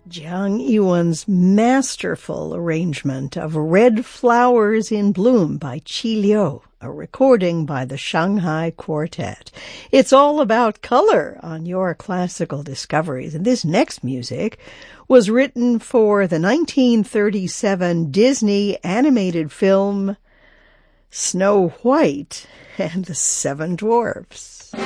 Jiang Yiwen's masterful arrangement of Red Flowers in Bloom by Qi Liu, a recording by the Shanghai Quartet. It's all about color on your classical discoveries. And this next music was written for the 1937 Disney animated film Snow White and the Seven Dwarfs.